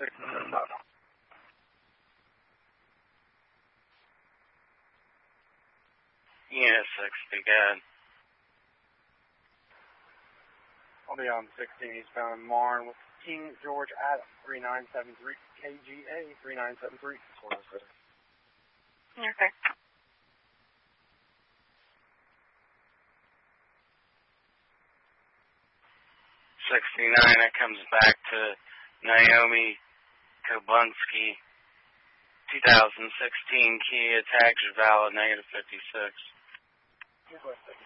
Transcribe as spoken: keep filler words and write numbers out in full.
Unit sixty, good. I'll be on sixteen eastbound Marne with King George Adam, three nine seven three, K G A, three nine seven three. Okay. sixty-nine, it comes back to Naomi Kobunski, two thousand sixteen Kia Tag valid negative fifty-six.